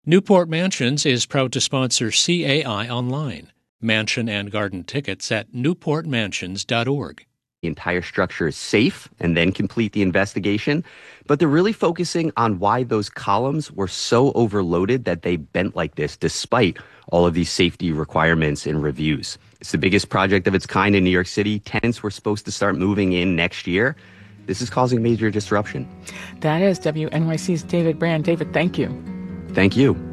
Newport Mansions is proud to sponsor CAI Online. Mansion and garden tickets at newportmansions.org. The entire structure is safe and then complete the investigation. But they're really focusing on why those columns were so overloaded that they bent like this, despite all of these safety requirements and reviews. It's the biggest project of its kind in New York City. Tenants were supposed to start moving in next year. This is causing major disruption. That is WNYC's David Brand. David, thank you. Thank you.